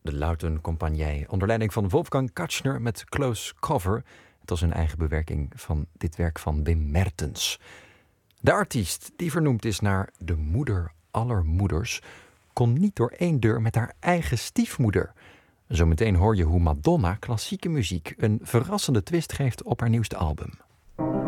De Lautencompagnie, onder leiding van Wolfgang Katschner met Close Cover. Het was een eigen bewerking van dit werk van Wim Mertens. De artiest, die vernoemd is naar de moeder aller moeders, kon niet door één deur met haar eigen stiefmoeder. Zometeen hoor je hoe Madonna klassieke muziek een verrassende twist geeft op haar nieuwste album.